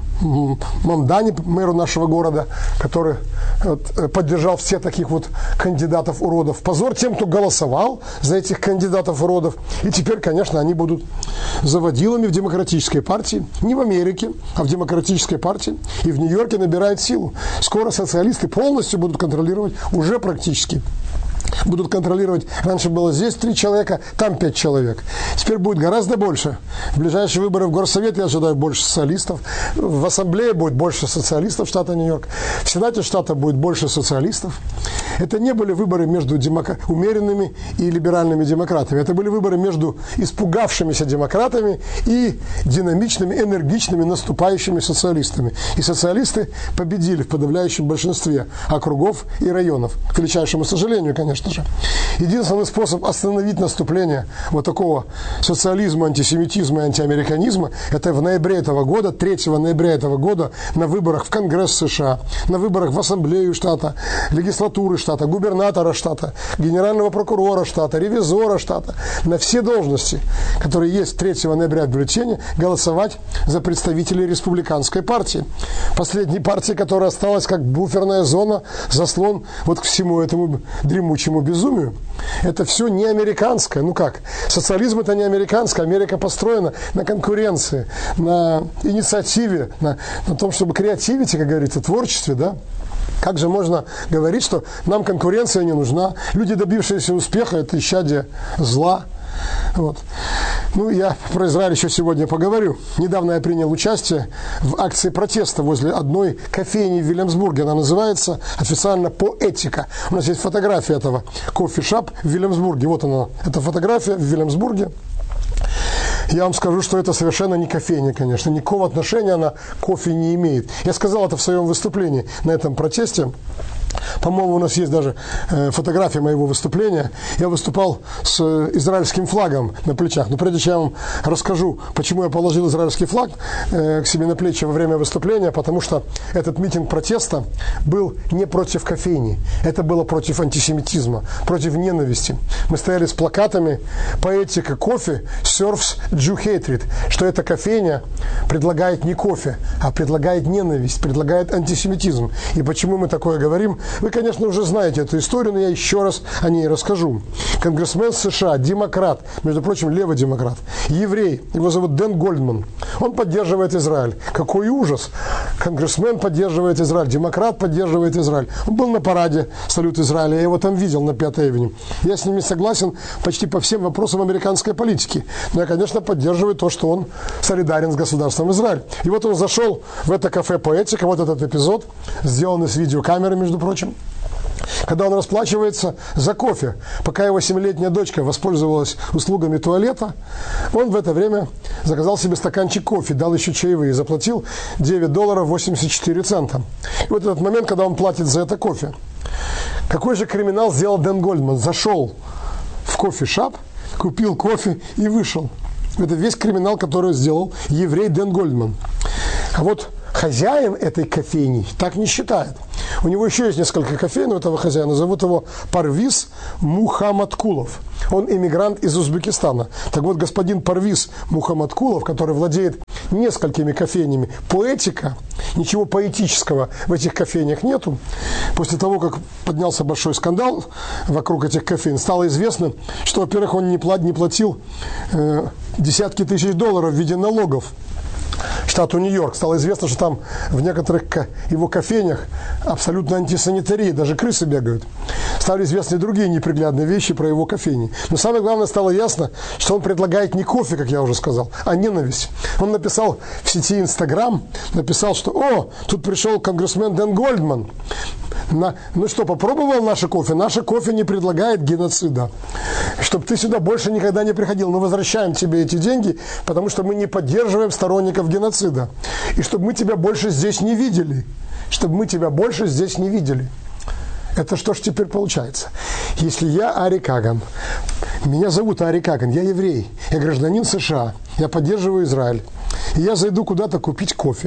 Мамдани, мэру нашего города, который поддержал все таких вот кандидатов-уродов. Позор тем, кто голосовал за этих кандидатов-уродов. И теперь, конечно, они будут заводилами в демократической партии. Не в Америке, а в демократической партии. И в Нью-Йорке набирает силу. Скоро социалисты полностью будут контролировать, уже практически будут контролировать. Раньше было здесь 3 человека, там 5 человек. Теперь будет гораздо больше. В ближайшие выборы в Горсовет я ожидаю больше социалистов. В Ассамблее будет больше социалистов штата Нью-Йорк. В Сенате штата будет больше социалистов. Это не были выборы между умеренными и либеральными демократами. Это были выборы между испугавшимися демократами и динамичными, энергичными, наступающими социалистами. И социалисты победили в подавляющем большинстве округов и районов. К величайшему сожалению, конечно же. Единственный способ остановить наступление вот такого социализма, антисемитизма и антиамериканизма — это в ноябре этого года, 3 ноября этого года, на выборах в Конгресс США, на выборах в Ассамблею штата, легислатуры штата, губернатора штата, генерального прокурора штата, ревизора штата, на все должности, которые есть 3 ноября в бюллетене, голосовать за представителей республиканской партии. Последней партии, которая осталась как буферная зона, заслон вот к всему этому дремучему безумию. Это все не американское. Ну как? Социализм — это не американское. Америка построена на конкуренции, на инициативе, на том, чтобы креативить, как говорится, творчестве, да? Как же можно говорить, что нам конкуренция не нужна? Люди, добившиеся успеха, это исчадие зла. Вот. Ну, я про Израиль еще сегодня поговорю. Недавно я принял участие в акции протеста возле одной кофейни в Вильямсбурге. Она называется официально «Поэтика». У нас есть фотография этого кофе-шап в Вильямсбурге. Вот она, эта фотография в Вильямсбурге. Я вам скажу, что это совершенно не кофейня, конечно. Никакого отношения она к кофе не имеет. Я сказал это в своем выступлении на этом протесте. По-моему, у нас есть даже фотография моего выступления. Я выступал с израильским флагом на плечах. Но прежде чем я вам расскажу, почему я положил израильский флаг к себе на плечи во время выступления, потому что этот митинг протеста был не против кофейни. Это было против антисемитизма, против ненависти. Мы стояли с плакатами «Поэтика кофе serves Jew hatred», что эта кофейня предлагает не кофе, а предлагает ненависть, предлагает антисемитизм. И почему мы такое говорим? Вы, конечно, уже знаете эту историю, но я еще раз о ней расскажу. Конгрессмен США, демократ, между прочим, левый демократ, еврей, его зовут Дэн Гольдман. Он поддерживает Израиль. Какой ужас! конгрессмен поддерживает Израиль, демократ поддерживает Израиль. Он был на параде «Салют Израиля», я его там видел на 5-й авеню. Я с ними согласен почти по всем вопросам американской политики. Но я, конечно, поддерживаю то, что он солидарен с государством Израиль. И вот он зашел в это кафе «Поэтика», вот этот эпизод, сделанный с видеокамеры, между прочим, когда он расплачивается за кофе. Пока его 7-летняя дочка воспользовалась услугами туалета, он в это время заказал себе стаканчик кофе, дал еще чаевые, заплатил $9.84. И вот этот момент, когда он платит за это кофе. Какой же криминал сделал Дэн Гольдман? Зашел в кофе-шап, купил кофе и вышел. Это весь криминал, который сделал еврей Дэн Гольдман. А вот хозяин этой кофейни так не считает. У него еще есть несколько кофеин у этого хозяина. Зовут его Парвиз Мухаммадкулов. Он иммигрант из Узбекистана. Так вот, господин Парвиз Мухаммадкулов, который владеет несколькими кофейнями «Поэтика», ничего поэтического в этих кофейнях нету. После того, как поднялся большой скандал вокруг этих кофеин, стало известно, что, во-первых, он не платил десятки тысяч долларов в виде налогов штату Нью-Йорк. Стало известно, что там в некоторых его кофейнях абсолютно антисанитария, даже крысы бегают. Стали известны и другие неприглядные вещи про его кофейни. Но самое главное, стало ясно, что он предлагает не кофе, как я уже сказал, а ненависть. Он написал в сети Инстаграм, написал, что «О, тут пришел конгрессмен Дэн Гольдман. Ну что, попробовал наше кофе? Наше кофе не предлагает геноцида. Чтобы ты сюда больше никогда не приходил. Мы возвращаем тебе эти деньги, потому что мы не поддерживаем сторонников геноцида. И чтобы мы тебя больше здесь не видели. Чтобы мы тебя больше здесь не видели». Это что ж теперь получается? Если я Ари Каган, меня зовут Ари Каган, я еврей, я гражданин США, я поддерживаю Израиль, и я зайду куда-то купить кофе,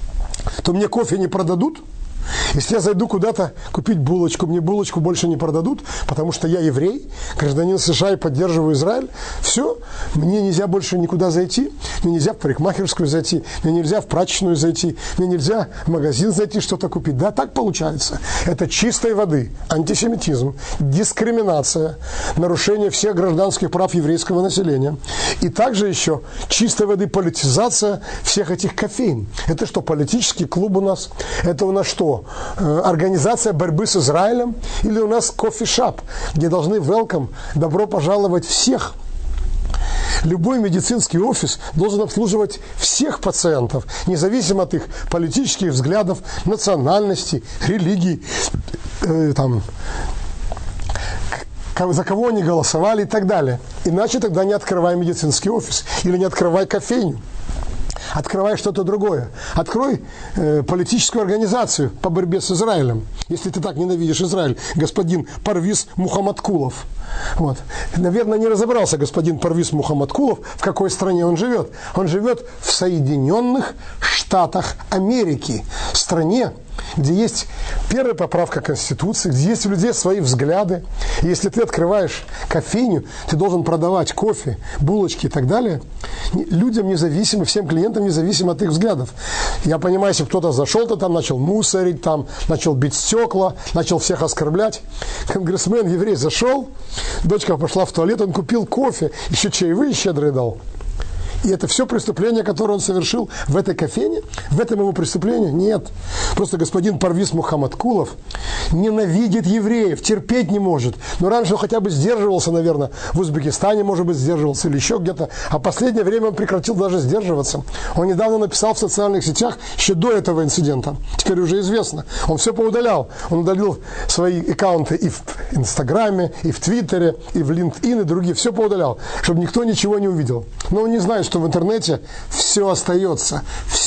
то мне кофе не продадут? Если я зайду куда-то купить булочку, мне булочку больше не продадут, потому что я еврей, гражданин США и поддерживаю Израиль, все, мне нельзя больше никуда зайти, мне нельзя в парикмахерскую зайти, мне нельзя в прачечную зайти, мне нельзя в магазин зайти что-то купить. Да, так получается. Это чистой воды антисемитизм, дискриминация, нарушение всех гражданских прав еврейского населения. И также еще чистой воды политизация всех этих кофеин. Это что, политический клуб у нас? Это у нас что? Организация борьбы с Израилем? Или у нас кофе-шап, где должны welcome, добро пожаловать всех? Любой медицинский офис должен обслуживать всех пациентов, независимо от их политических взглядов, национальности, религии, за кого они голосовали и так далее. Иначе тогда не открывай медицинский офис или не открывай кофейню. Открывай что-то другое. Открой политическую организацию по борьбе с Израилем, если ты так ненавидишь Израиль, господин Парвиз Мухаммадкулов. Вот. Наверное, не разобрался господин Парвиз Мухаммадкулов, в какой стране он живет. Он живет в Соединенных Штатах Америки, стране, где есть первая поправка Конституции, где есть у людей свои взгляды. И если ты открываешь кофейню, ты должен продавать кофе, булочки и так далее людям независимо, всем клиентам независимо от их взглядов. Я понимаю, если кто-то зашел-то там, начал мусорить, там, начал бить стекла, начал всех оскорблять. Конгрессмен еврей зашел, дочка пошла в туалет, он купил кофе, еще чаевые щедрые дал. И это все преступление, которое он совершил в этой кофейне? В этом его преступление? Нет. Просто господин Парвиз Мухаммадкулов ненавидит евреев, терпеть не может. Но раньше он хотя бы сдерживался, наверное, в Узбекистане, может быть, сдерживался или еще где-то. А в последнее время он прекратил даже сдерживаться. Он недавно написал в социальных сетях, еще до этого инцидента, теперь уже известно, он все поудалял. Он удалил свои аккаунты и в Инстаграме, и в Твиттере, и в LinkedIn, и другие. Все поудалял, чтобы никто ничего не увидел. Но он не знает, что в интернете все остается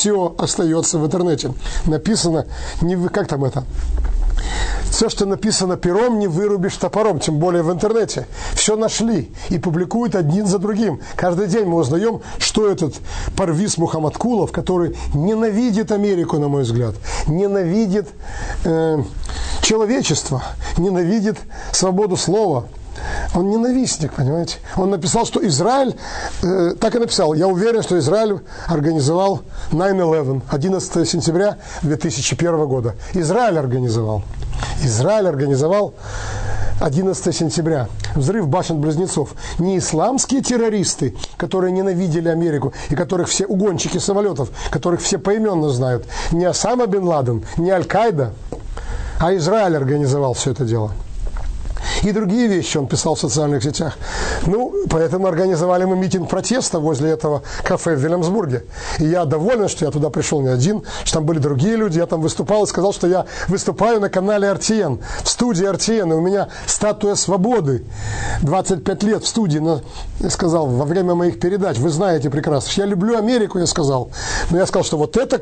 в интернете. Написано, как там это? Все, что написано пером, не вырубишь топором, тем более в интернете. Все нашли и публикуют один за другим. Каждый день мы узнаем, что этот Парвиз Мухаммадкулов, который ненавидит Америку, на мой взгляд, ненавидит человечество, ненавидит свободу слова. Он ненавистник, понимаете? Он написал, что Израиль, так и написал, я уверен, что Израиль организовал 9/11, 11 сентября 2001 года. Израиль организовал 11 сентября, взрыв башен-близнецов. Не исламские террористы, которые ненавидели Америку, и которых все угонщики самолетов, которых все поименно знают, не Осама бен Ладен, не Аль-Каида, а Израиль организовал все это дело. И другие вещи он писал в социальных сетях. Ну, поэтому организовали мы митинг протеста возле этого кафе в Вильямсбурге. И я доволен, что я туда пришел не один, что там были другие люди. Я там выступал и сказал, что я выступаю на канале RTN, в студии RTN. И у меня статуя свободы. 25 лет в студии, я сказал, во время моих передач. Вы знаете прекрасно, что я люблю Америку, я сказал. Но я сказал, что вот это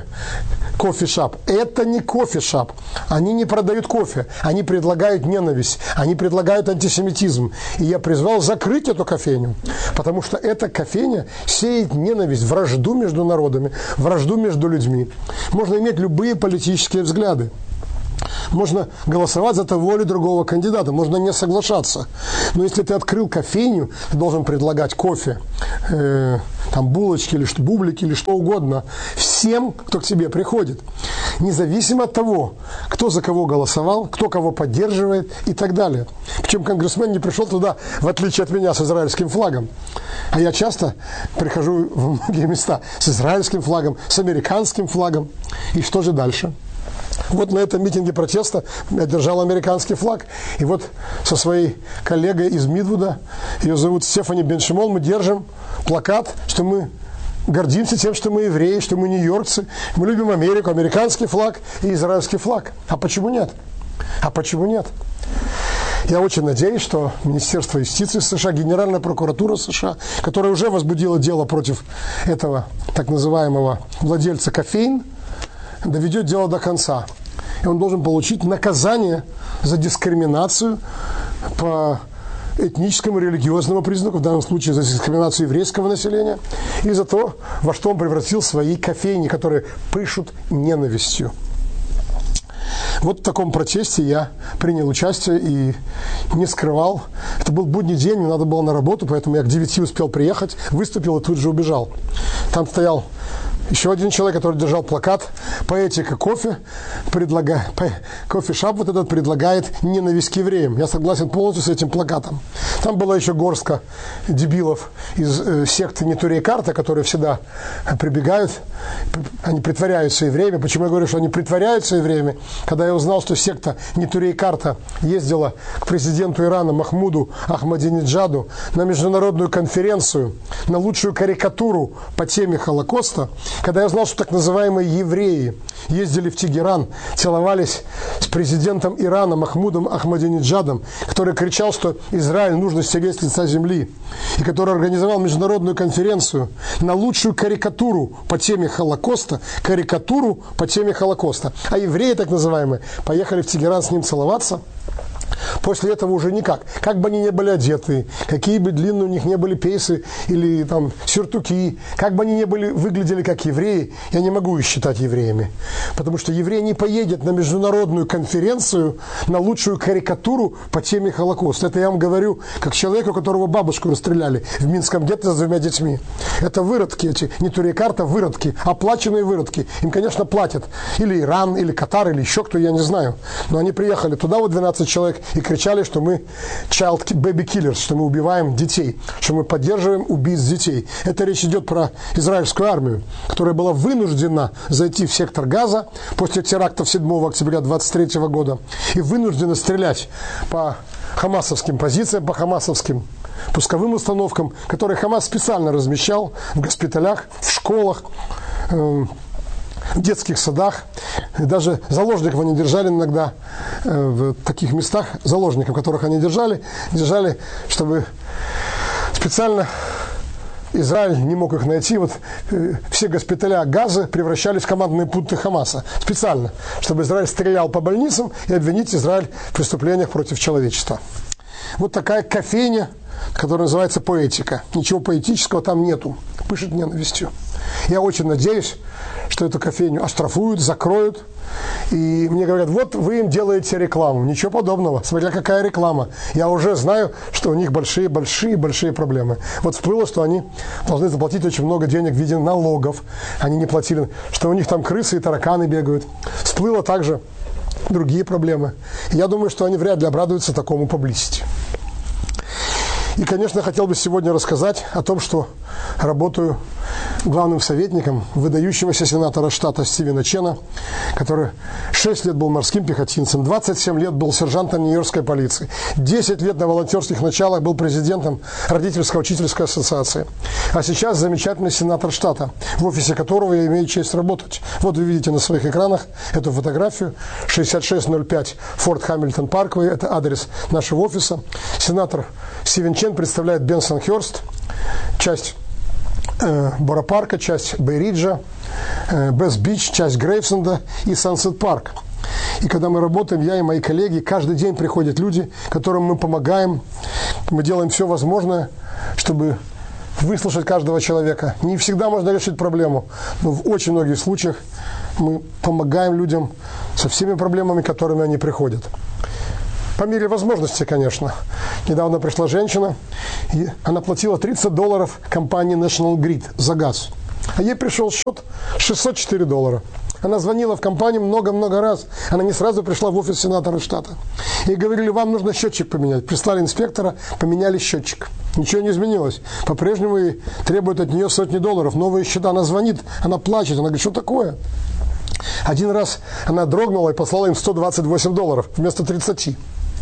кофе-шап, это не кофе-шап. Они не продают кофе, они предлагают ненависть. Они предлагают антисемитизм. И я призвал закрыть эту кофейню, потому что эта кофейня сеет ненависть, вражду между народами, вражду между людьми. Можно иметь любые политические взгляды. Можно голосовать за того или другого кандидата, можно не соглашаться. Но если ты открыл кофейню, ты должен предлагать кофе, там булочки или бублики или что угодно всем, кто к тебе приходит. Независимо от того, кто за кого голосовал, кто кого поддерживает и так далее. Причем конгрессмен не пришел туда, в отличие от меня, с израильским флагом. А я часто прихожу в многие места с израильским флагом, с американским флагом. И что же дальше? Вот на этом митинге протеста я держал американский флаг. И вот со своей коллегой из Мидвуда, ее зовут Стефани Бен-Шимон, мы держим плакат, что мы гордимся тем, что мы евреи, что мы нью-йоркцы. Мы любим Америку, американский флаг и израильский флаг. А почему нет? А почему нет? Я очень надеюсь, что Министерство юстиции США, Генеральная прокуратура США, которая уже возбудила дело против этого так называемого владельца кофеин, доведет дело до конца. И он должен получить наказание за дискриминацию по этническому, религиозному признаку, в данном случае за дискриминацию еврейского населения, и за то, во что он превратил свои кофейни, которые пышут ненавистью. Вот в таком протесте я принял участие и не скрывал. Это был будний день, мне надо было на работу, поэтому я к 9 успел приехать, выступил и тут же убежал. Там стоял еще один человек, который держал плакат «Поэтика кофе», кофе-шап вот этот предлагает ненависть к евреям. Я согласен полностью с этим плакатом. Там была еще горстка дебилов из секты Нетурей Карта, которые всегда прибегают, они притворяются евреями. Почему я говорю, что они притворяются евреями? Когда я узнал, что секта Нетурей Карта ездила к президенту Ирана Махмуду Ахмадинеджаду на международную конференцию, на лучшую карикатуру по теме Холокоста, когда я узнал, что так называемые евреи ездили в Тегеран, целовались с президентом Ирана Махмудом Ахмадинеджадом, который кричал, что Израиль нужно стереть с лица земли, и который организовал международную конференцию на лучшую карикатуру по теме Холокоста, а евреи, так называемые, поехали в Тегеран с ним целоваться. После этого уже никак. Как бы они ни были одеты, какие бы длинные у них не были пейсы или там сюртуки, как бы они ни были, выглядели как евреи, я не могу их считать евреями. Потому что еврей не поедет на международную конференцию на лучшую карикатуру по теме Холокоста. Это я вам говорю как человеку, которого бабушку расстреляли в Минском гетто с 2 детьми. Это выродки эти, не Турей-Карта, выродки, оплаченные выродки. Им, конечно, платят или Иран, или Катар, или еще кто, я не знаю. Но они приехали туда, вот 12 человек, и кричали, что мы baby killers, что мы убиваем детей, что мы поддерживаем убийц детей. Это речь идет про израильскую армию, которая была вынуждена зайти в сектор Газа после терактов 7 октября 1923 года и вынуждена стрелять по хамасовским позициям, по хамасовским пусковым установкам, которые Хамас специально размещал в госпиталях, в школах, в детских садах. Даже заложников они держали иногда в таких местах, заложников, которых они держали, чтобы специально Израиль не мог их найти. Вот все госпиталя Газы превращались в командные пункты Хамаса. Специально, чтобы Израиль стрелял по больницам и обвинить Израиль в преступлениях против человечества. Вот такая кофейня, которая называется «Поэтика». Ничего поэтического там нету. Пышет ненавистью. Я очень надеюсь, что эту кофейню оштрафуют, закроют. И мне говорят, вот вы им делаете рекламу. Ничего подобного. Смотря какая реклама. Я уже знаю, что у них большие проблемы. Вот всплыло, что они должны заплатить очень много денег в виде налогов. Они не платили. Что у них там крысы и тараканы бегают. Всплыло также, другие проблемы. И я думаю, что они вряд ли обрадуются такому публичности. И, конечно, хотел бы сегодня рассказать о том, что работаю главным советником выдающегося сенатора штата Стивена Чена, который 6 лет был морским пехотинцем, 27 лет был сержантом Нью-Йоркской полиции, 10 лет на волонтерских началах был президентом Родительско-учительской ассоциации, а сейчас замечательный сенатор штата, в офисе которого я имею честь работать. Вот вы видите на своих экранах эту фотографию, 6605 Форт Хамильтон Парквей, это адрес нашего офиса. Сенатор Стивен Чен представляет Бенсон-Хёрст, часть Бора-парка, часть Бэй-Риджа, Бэс-Бич, часть Грейвсенда и Сансет-парк. И когда мы работаем, я и мои коллеги, каждый день приходят люди, которым мы помогаем. Мы делаем все возможное, чтобы выслушать каждого человека. Не всегда можно решить проблему, но в очень многих случаях мы помогаем людям со всеми проблемами, которыми они приходят. По мере возможности, конечно. Недавно пришла женщина, и она платила $30 компании National Grid за газ. А ей пришел счет $604. Она звонила в компанию много-много раз. Она не сразу пришла в офис сенатора штата. Ей говорили, вам нужно счетчик поменять. Прислали инспектора, поменяли счетчик. Ничего не изменилось. По-прежнему ей требуют от нее сотни долларов. Новые счета. Она звонит, она плачет. Она говорит, что такое? Один раз она дрогнула и послала им $128 вместо 30.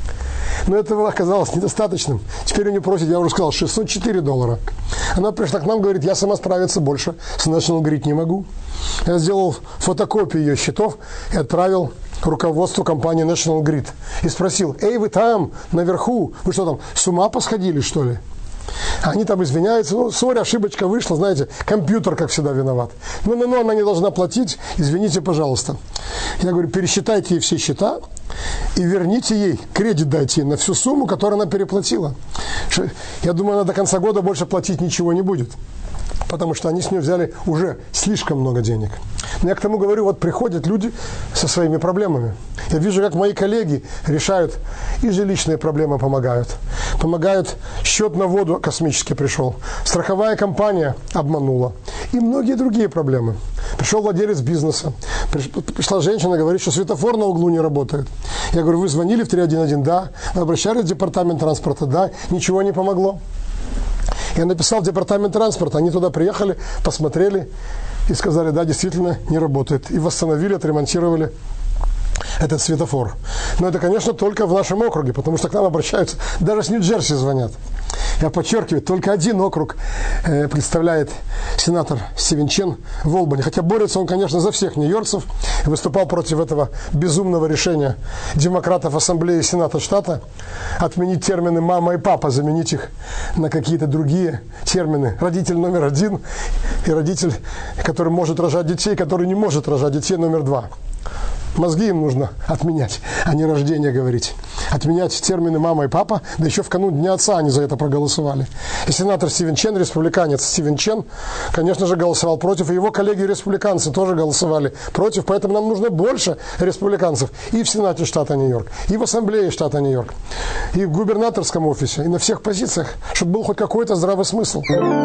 Но этого оказалось недостаточным. Теперь они просят, я уже сказал, $604. Она пришла к нам, говорит, я сама справиться больше с National Grid не могу. Я сделал фотокопию ее счетов и отправил руководству компании National Grid. И спросил, эй, вы там, наверху, вы что там, с ума посходили, что ли? Они там извиняются, ну, сори, ошибочка вышла, знаете, компьютер, как всегда, виноват. Ну, она не должна платить, извините, пожалуйста. Я говорю, пересчитайте ей все счета и верните ей, кредит дайте ей на всю сумму, которую она переплатила. Я думаю, она до конца года больше платить ничего не будет, потому что они с нее взяли уже слишком много денег. Но я к тому говорю, вот приходят люди со своими проблемами. Я вижу, как мои коллеги решают и жилищные проблемы помогают. Помогают, счет на воду космически пришел. Страховая компания обманула. И многие другие проблемы. Пришел владелец бизнеса. Пришла женщина, говорит, что светофор на углу не работает. Я говорю, вы звонили в 311? Да. Вы обращались в департамент транспорта? Да. Ничего не помогло. Я написал в департамент транспорта, они туда приехали, посмотрели и сказали, да, действительно не работает. И восстановили, отремонтировали этот светофор. Но это, конечно, только в нашем округе, потому что к нам обращаются, даже с Нью-Джерси звонят. Я подчеркиваю, только один округ представляет сенатор Стивен Чен в Олбани. Хотя борется он, конечно, за всех нью-йоркцев. Выступал против этого безумного решения демократов Ассамблеи Сената штата отменить термины «мама» и «папа», заменить их на какие-то другие термины. Родитель номер 1 и родитель, который может рожать детей, который не может рожать детей, номер 2. Мозги им нужно отменять, а не рождение говорить. Отменять термины «мама» и «папа», да еще в канун Дня Отца они за это проголосовали. И сенатор Стивен Чен, республиканец Стивен Чен, конечно же, голосовал против, и его коллеги-республиканцы тоже голосовали против, поэтому нам нужно больше республиканцев и в Сенате штата Нью-Йорк, и в Ассамблее штата Нью-Йорк, и в губернаторском офисе, и на всех позициях, чтобы был хоть какой-то здравый смысл.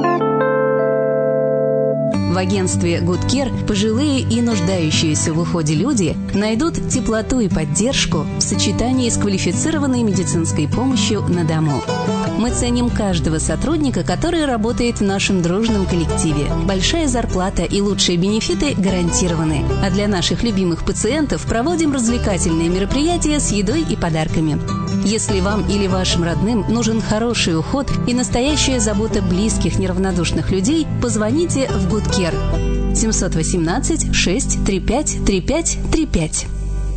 В агентстве Good Care пожилые и нуждающиеся в уходе люди найдут теплоту и поддержку в сочетании с квалифицированной медицинской помощью на дому. Мы ценим каждого сотрудника, который работает в нашем дружном коллективе. Большая зарплата и лучшие бенефиты гарантированы. А для наших любимых пациентов проводим развлекательные мероприятия с едой и подарками. Если вам или вашим родным нужен хороший уход и настоящая забота близких неравнодушных людей, позвоните в Good Care 718-635-3535.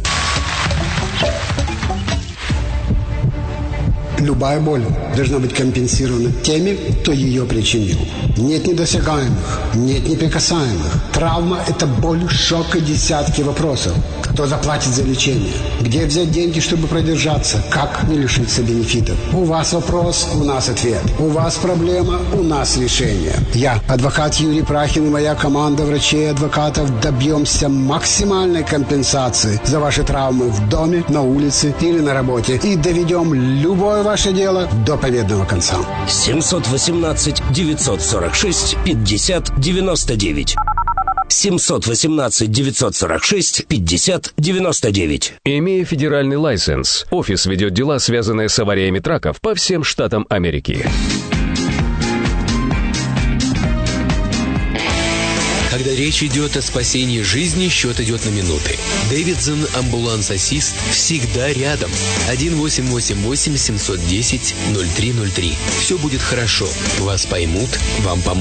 Любая боль должна быть компенсирована теми, кто ее причинил. Нет недосягаемых, нет неприкасаемых. Травма – это боль, шок и десятки вопросов. Кто заплатит за лечение? Где взять деньги, чтобы продержаться? Как не лишиться бенефитов? У вас вопрос, у нас ответ. У вас проблема, у нас решение. Я, адвокат Юрий Прахин и моя команда врачей и адвокатов добьемся максимальной компенсации за ваши травмы в доме, на улице или на работе и доведем любое ваше дело до победного конца. 718-946-50-99 718-946-50-99. Имея федеральный лайсенс, офис ведет дела, связанные с авариями траков по всем штатам Америки. Когда речь идет о спасении жизни, счет идет на минуты. Дэвидсон Амбуланс Ассист всегда рядом. 1-888-710-0303. Все будет хорошо. Вас поймут, вам помогут.